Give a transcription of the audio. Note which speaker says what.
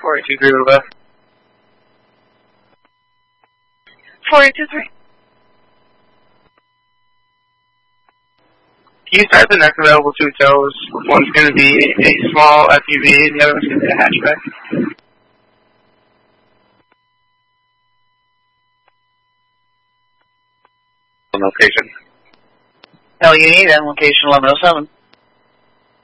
Speaker 1: 4823 will go.
Speaker 2: 4823.
Speaker 1: Can you start the next available two tows? One's going to be a small SUV, and the other one's going to be a hatchback. Location.
Speaker 2: LUE, then location 1107.